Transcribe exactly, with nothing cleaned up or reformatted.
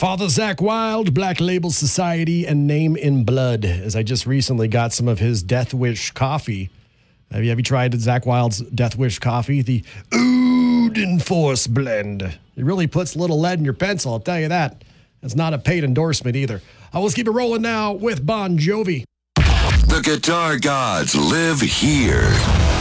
Father Zach Wild, Black Label Society, and Name in Blood, as I just recently got some of his Death Wish coffee. Have you, have you tried Zach Wild's Death Wish coffee? The Ood Force blend. It really puts a little lead in your pencil, I'll tell you that. It's not a paid endorsement either. Uh, let's keep it rolling now with Bon Jovi. The guitar gods live here.